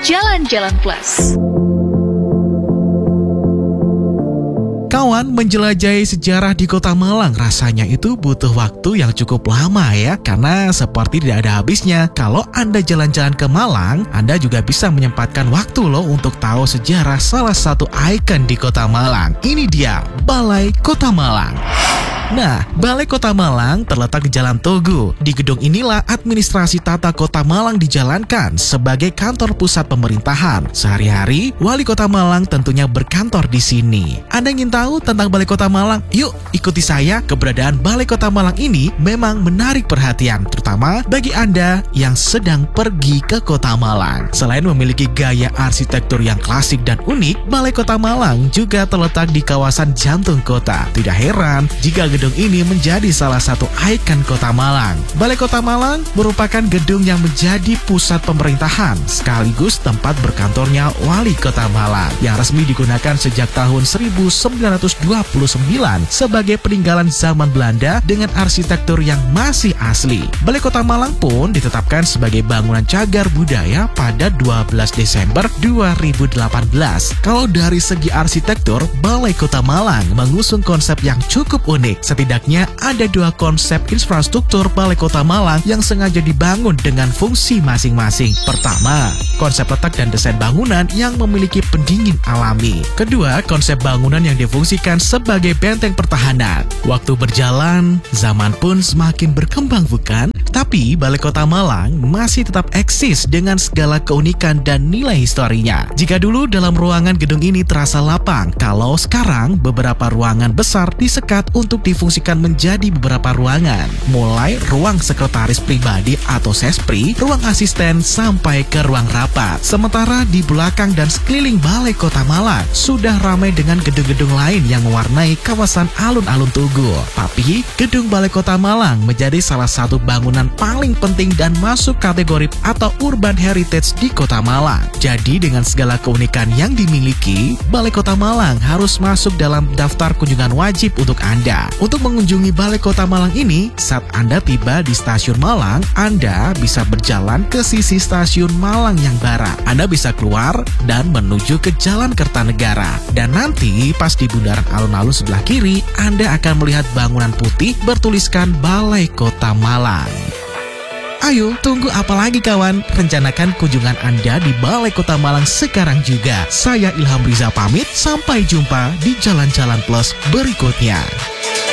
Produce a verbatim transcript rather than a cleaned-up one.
Jalan-Jalan Plus. Kawan, menjelajahi sejarah di Kota Malang rasanya itu butuh waktu yang cukup lama ya, karena seperti tidak ada habisnya. Kalau Anda jalan-jalan ke Malang, Anda juga bisa menyempatkan waktu loh untuk tahu sejarah salah satu ikon di Kota Malang. Ini dia, Balai Kota Malang. Nah, Balai Kota Malang terletak di Jalan Tugu. Di gedung inilah administrasi tata Kota Malang dijalankan sebagai kantor pusat pemerintahan. Sehari-hari, Wali Kota Malang tentunya berkantor di sini. Anda ingin tahu tentang Balai Kota Malang? Yuk, ikuti saya. Keberadaan Balai Kota Malang ini memang menarik perhatian, terutama bagi Anda yang sedang pergi ke Kota Malang. Selain memiliki gaya arsitektur yang klasik dan unik, Balai Kota Malang juga terletak di kawasan jantung kota. Tidak heran jika gedung ini menjadi salah satu ikon Kota Malang. Balai Kota Malang merupakan gedung yang menjadi pusat pemerintahan sekaligus tempat berkantornya Wali Kota Malang yang resmi digunakan sejak tahun seribu sembilan ratus dua puluh sembilan sebagai peninggalan zaman Belanda dengan arsitektur yang masih asli. Balai Kota Malang pun ditetapkan sebagai bangunan cagar budaya pada dua belas Desember dua ribu delapan belas. Kalau dari segi arsitektur, Balai Kota Malang mengusung konsep yang cukup unik. Setidaknya ada dua konsep infrastruktur Balai Kota Malang yang sengaja dibangun dengan fungsi masing-masing. Pertama, konsep letak dan desain bangunan yang memiliki pendingin alami. Kedua, konsep bangunan yang difungsikan sebagai benteng pertahanan. Waktu berjalan, zaman pun semakin berkembang bukan? Tapi Balai Kota Malang masih tetap eksis dengan segala keunikan dan nilai historinya. Jika dulu dalam ruangan gedung ini terasa lapang, kalau sekarang beberapa ruangan besar disekat untuk difungsikan menjadi beberapa ruangan. Mulai ruang sekretaris pribadi atau sespri, ruang asisten, sampai ke ruang rapat. Sementara di belakang dan sekeliling Balai Kota Malang sudah ramai dengan gedung-gedung lain yang mewarnai kawasan alun-alun Tugu. Tapi gedung Balai Kota Malang menjadi salah satu bangunan paling penting dan masuk kategori atau urban heritage di Kota Malang. Jadi dengan segala keunikan yang dimiliki, Balai Kota Malang harus masuk dalam daftar kunjungan wajib untuk Anda. Untuk mengunjungi Balai Kota Malang ini, saat Anda tiba di stasiun Malang, Anda bisa berjalan ke sisi stasiun Malang yang barat. Anda bisa keluar dan menuju ke Jalan Kertanegara. Dan nanti pas di bundaran alun-alun sebelah kiri, Anda akan melihat bangunan putih bertuliskan Balai Kota Malang. Ayo, tunggu apa lagi kawan? Rencanakan kunjungan Anda di Balai Kota Malang sekarang juga. Saya Ilham Riza pamit, sampai jumpa di Jalan-Jalan Plus berikutnya.